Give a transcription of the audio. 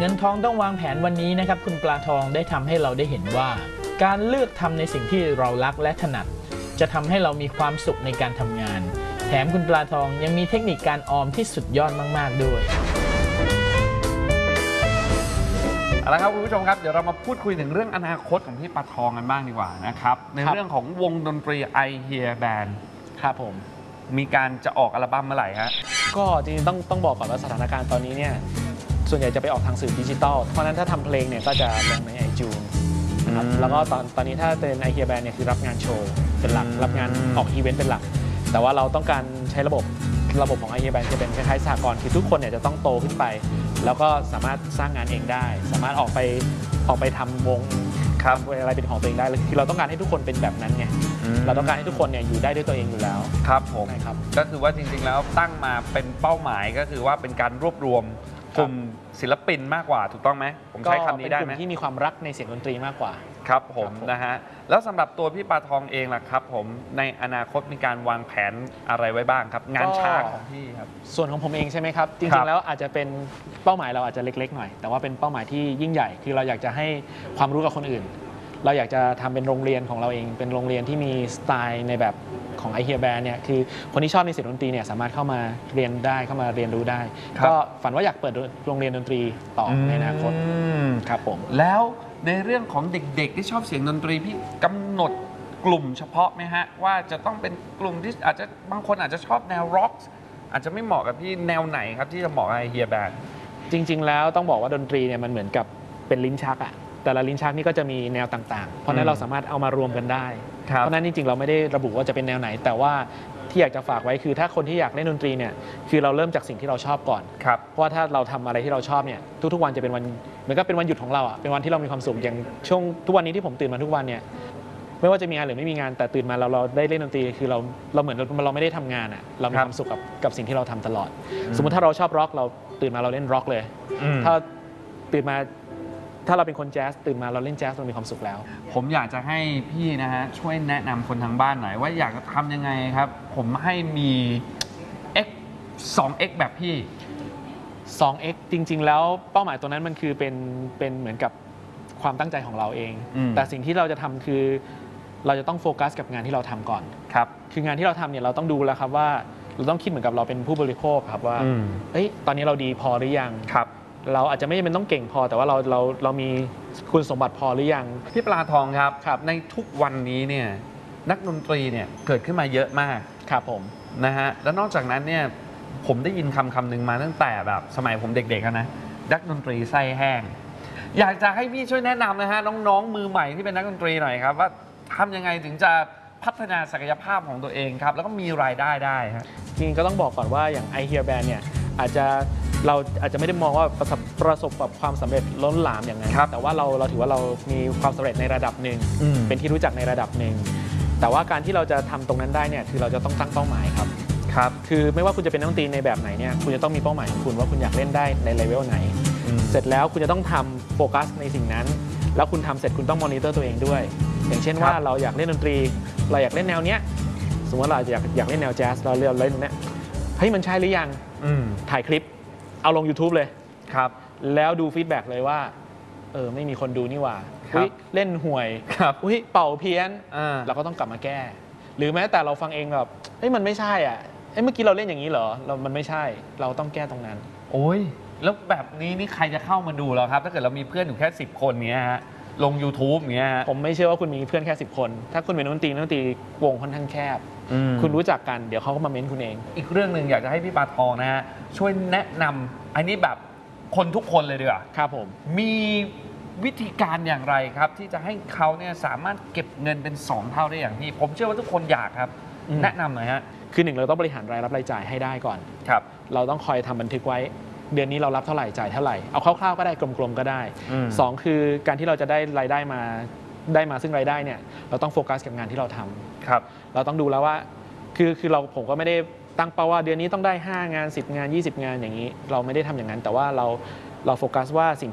เงินทองต้องวางแผนวันนี้นะครับคุณปลาทองได้ทำให้เราได้เห็นว่าการเลือกทำในสิ่งที่เรารักและถนัดจะทำให้เรามีความสุขในการทำงานแถมคุณปลาทองยังมีเทคนิคการออมที่สุดยอดมากๆด้วยเอาละครับคุณผู้ชมครับเดี๋ยวเรามาพูดคุยถึงเรื่องอนาคตของพี่ปลาทองกันบ้างดีกว่านะครับในเรื่องของวงดนตรี I Hear Band ครับผมมีการจะออกอัลบั้มเมื่อไหร่ฮะก็จริงๆต้องบอกก่อนว่าสถานการณ์ตอนนี้เนี่ยส่วนใหญ่จะไปออกทางสื่อดิจิตอลเพราะฉะนั้นถ้าทำเพลงเนี่ยก็จะลงใน iTunes นะครับแล้วก็ตอนนี้ถ้าเป็น I Hear Band เนี่ยคือรับงานโชว์เป็นหลักรับงานออกอีเวนต์เป็นหลักแต่ว่าเราต้องการใช้ระบบของ I Hear Band จะเป็นคล้ายๆสหกรณ์คือทุกคนเนี่ยจะต้องโตขึ้นไปแล้วก็สามารถสร้างงานเองได้สามารถออกไปทำวงครับอะไรเป็นของตัวเองได้คือเราต้องการให้ทุกคนเป็นแบบนั้นไงเราต้องการให้ทุกคนเนี่ยอยู่ได้ด้วยตัวเองอยู่แล้วครับผมครับก็คือว่าจริงๆแล้วตั้งมาเป็นเป้าหมายก็คือว่าเป็นการรวบรวมกลุ่มศิลปินมากกว่าถูกต้องไหมผมใช้คำนี้ได้ไหมเป็นกลุ่มที่มีความรักในเสียงดนตรีมากกว่าครับผมนะฮะแล้วสำหรับตัวพี่ปลาทองเองล่ะครับผมในอนาคตมีการวางแผนอะไรไว้บ้างครับงานช้างของพี่ครับส่วนของผมเองใช่ไหมครับจริงๆแล้วอาจจะเป็นเป้าหมายเราอาจจะเล็กๆหน่อยแต่ว่าเป็นเป้าหมายที่ยิ่งใหญ่คือเราอยากจะให้ความรู้กับคนอื่นเราอยากจะทำเป็นโรงเรียนของเราเองเป็นโรงเรียนที่มีสไตล์ในแบบของ I Hear Band เนี่ยคือคนที่ชอบในเสียงดนตรีเนี่ยสามารถเข้ามาเรียนได้เข้ามาเรียนรู้ได้ก็ฝันว่าอยากเปิดโรงเรียนดนตรีต่อในอนาคตครับผมแล้วในเรื่องของเด็กๆที่ชอบเสียงดนตรีพี่กำหนดกลุ่มเฉพาะไหมฮะว่าจะต้องเป็นกลุ่มที่อาจจะบางคนอาจจะชอบแนวร็อกอาจจะไม่เหมาะกับพี่แนวไหนครับที่จะเหมาะกับ I Hear Band จริงๆแล้วต้องบอกว่าดนตรีเนี่ยมันเหมือนกับเป็นลิ้นชักอะแต่ละลิ้นชักนี่ก็จะมีแนวต่างๆเพราะนั้นเราสามารถเอามารวมกันได้เพราะนั้นจริงๆเราไม่ได้ระบุว่าจะเป็นแนวไหนแต่ว่าที่อยากจะฝากไว้คือถ้าคนที่อยากเล่นดนตรีเนี่ยคือเราเริ่มจากสิ่งที่เราชอบก่อนเพราะว่าถ้าเราทำอะไรที่เราชอบเนี่ยทุกๆวันจะเป็นวันเหมือนกับเป็นวันหยุดของเราอ่ะเป็นวันที่เรามีความสุขอย่างช่วงทุกวันนี้ที่ผมตื่นมาทุกวันเนี่ยไม่ว่าจะมีงานหรือไม่มีงานแต่ตื่นมาเราได้เล่นดนตรีคือเราเหมือนเราไม่ได้ทำงานอ่ะเรามีความสุขกับสิ่งที่เราทำตลอดสมมติถ้าเราชอบร็อกเราตื่นมาเราเล่นร็อกเลยถ้าตื่นมาถ้าเราเป็นคนแจ๊สตื่นมาเราเล่นแจ๊สเรามีความสุขแล้วผมอยากจะให้พี่นะฮะช่วยแนะนำคนทางบ้านหน่อยว่าอยากจะทำยังไงครับผมให้มี X 2X แบบพี่ 2x จริงๆแล้วเป้าหมายตัวนั้นมันคือเป็นเหมือนกับความตั้งใจของเราเองแต่สิ่งที่เราจะทำคือเราจะต้องโฟกัสกับงานที่เราทำก่อนครับคืองานที่เราทำเนี่ยเราต้องดูแล้วครับว่าเราต้องคิดเหมือนกับเราเป็นผู้บริโภคครับว่าตอนนี้เราดีพอหรือยังครับเราอาจจะไม่จำเป็นต้องเก่งพอแต่ว่าเรามีคุณสมบัติพอหรือยังพี่ปลาทองครับในทุกวันนี้เนี่ยนักดนตรีเนี่ยเกิดขึ้นมาเยอะมากครับผมนะฮะแล้วนอกจากนั้นเนี่ยผมได้ยินคำหนึ่งมาตั้งแต่แบบสมัยผมเด็กๆนะนักดนตรีไส้แห้งอยากจะให้พี่ช่วยแนะนำนะฮะน้องๆมือใหม่ที่เป็นนักดนตรีหน่อยครับว่าทำยังไงถึงจะพัฒนาศักยภาพของตัวเองครับแล้วก็มีรายได้ได้ครับจริงๆก็ต้องบอกก่อนว่าอย่าง I Hear Band เนี่ยเราอาจจะไม่ได้มองว่าประสบกับความสำเร็จล้นหลามอย่างนั้นแต่ว่าเราถือว่าเรามีความสำเร็จในระดับหนึ่งเป็นที่รู้จักในระดับหนึ่งแต่ว่าการที่เราจะทำตรงนั้นได้เนี่ยคือเราจะต้องตั้งเป้าหมายครับคือไม่ว่าคุณจะเป็นนักดนตรีในแบบไหนเนี่ยคุณจะต้องมีเป้าหมายของคุณว่าคุณอยากเล่นได้ในเลเวลไหนเสร็จแล้วคุณจะต้องทำโฟกัสในสิ่งนั้นแล้วคุณทำเสร็จคุณต้องมอนิเตอร์ตัวเองด้วยอย่างเช่นว่าเราอยากเล่นดนตรีเราอยากเล่นแนวเนี้ยสมมติเราอยากเล่นแนวแจ๊สเราเล่นเนี้ยเฮ้ยมันใช่หรือยังถ่ายคลิปเอาลง YouTube เลยครับแล้วดูฟีดแบ็กเลยว่าไม่มีคนดูนี่หว่าเล่นห่วยเป่าเพี้ยนเราก็ต้องกลับมาแก้หรือแม้แต่เราฟังเองแบบมันไม่ใช่อ่ะเมื่อกี้เราเล่นอย่างนี้เหรอมันไม่ใช่เราต้องแก้ตรงนั้นโอ้ยแล้วแบบนี้นี่ใครจะเข้ามาดูเราครับถ้าเกิดเรามีเพื่อนอยู่แค่10 คนเนี้ยฮะลง YouTube เนี้ยผมไม่เชื่อว่าคุณมีเพื่อนแค่10 คนถ้าคุณเป็นนักดนตรีวงค่อนข้างแคบคุณรู้จักกันเดี๋ยวเขาก็มาเม้นคุณเองอีกเรื่องหนึ่งอยากจะให้พี่ปลาทองนะฮะช่วยแนะนำอันนี้แบบคนทุกคนเลยดีกว่าครับผมมีวิธีการอย่างไรครับที่จะให้เขาเนี่ยสามารถเก็บเงินเป็น2 เท่าได้อย่างที่ผมเชื่อว่าทุกคนอยากครับแนะนำหน่อยฮะคือ1เราต้องบริหารรายรับรายจ่ายให้ได้ก่อนครับเราต้องคอยทำบันทึกไว้เดือนนี้เรารับเท่าไหร่จ่ายเท่าไหร่เอาคร่าวๆก็ได้กลมๆก็ได้2คือการที่เราจะได้รายได้มาซึ่งรายได้เนี่ยเราต้องโฟกัสกับงานที่เราทำครับเราต้องดูแล้วว่าคือผมก็ไม่ได้ตั้งเป้าว่าเดือนนี้ต้องได้5 งาน10 งาน20 งานอย่างนี้เราไม่ได้ทำอย่างนั้นแต่ว่าเราโฟกัสว่าสิ่ง